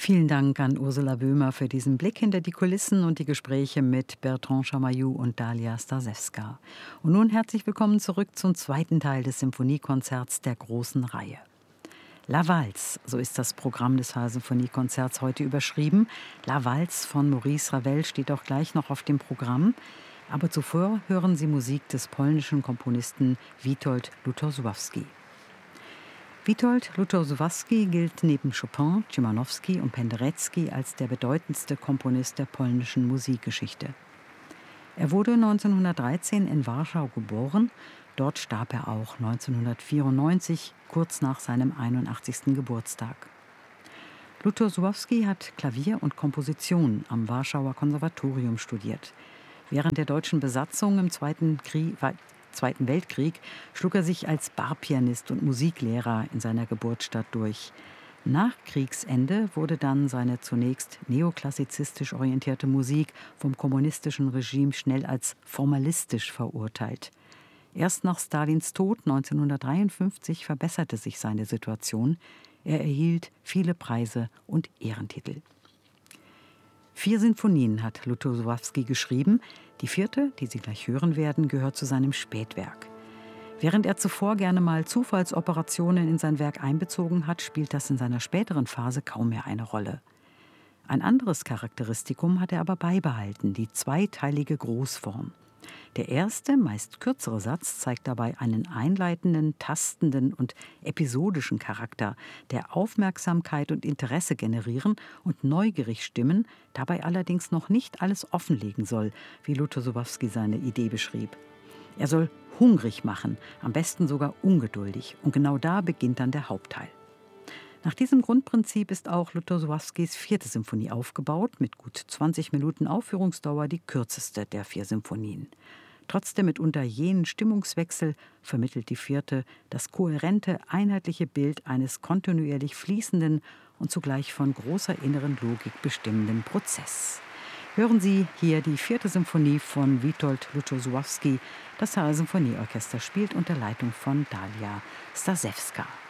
Vielen Dank an Ursula Böhmer für diesen Blick hinter die Kulissen und die Gespräche mit Bertrand Chamayou und Dalia Stasewska. Und nun herzlich willkommen zurück zum zweiten Teil des Symphoniekonzerts der großen Reihe. La Valse, so ist das Programm des HR-Symphoniekonzerts heute überschrieben. La Valse von Maurice Ravel steht auch gleich noch auf dem Programm. Aber zuvor hören Sie Musik des polnischen Komponisten Witold Lutosławski. Witold Lutosławski gilt neben Chopin, Szymanowski und Penderecki als der bedeutendste Komponist der polnischen Musikgeschichte. Er wurde 1913 in Warschau geboren. Dort starb er auch 1994, kurz nach seinem 81. Geburtstag. Lutosławski hat Klavier und Komposition am Warschauer Konservatorium studiert. Während der deutschen Besatzung im Zweiten Weltkrieg schlug er sich als Barpianist und Musiklehrer in seiner Geburtsstadt durch. Nach Kriegsende wurde dann seine zunächst neoklassizistisch orientierte Musik vom kommunistischen Regime schnell als formalistisch verurteilt. Erst nach Stalins Tod 1953 verbesserte sich seine Situation. Er erhielt viele Preise und Ehrentitel. 4 Sinfonien hat Lutosławski geschrieben. Die 4., die Sie gleich hören werden, gehört zu seinem Spätwerk. Während er zuvor gerne mal Zufallsoperationen in sein Werk einbezogen hat, spielt das in seiner späteren Phase kaum mehr eine Rolle. Ein anderes Charakteristikum hat er aber beibehalten, die zweiteilige Großform. Der erste, meist kürzere Satz zeigt dabei einen einleitenden, tastenden und episodischen Charakter, der Aufmerksamkeit und Interesse generieren und neugierig stimmen, dabei allerdings noch nicht alles offenlegen soll, wie Lutosławski seine Idee beschrieb. Er soll hungrig machen, am besten sogar ungeduldig, und genau da beginnt dann der Hauptteil. Nach diesem Grundprinzip ist auch Lutosławskis 4. Symphonie aufgebaut, mit gut 20 Minuten Aufführungsdauer die kürzeste der 4 Symphonien. Trotz der mitunter jähen Stimmungswechsel vermittelt die 4. das kohärente, einheitliche Bild eines kontinuierlich fließenden und zugleich von großer inneren Logik bestimmenden Prozess. Hören Sie hier die 4. Symphonie von Witold Lutosławski. Das HR-Symphonieorchester spielt unter Leitung von Dalia Stasewska.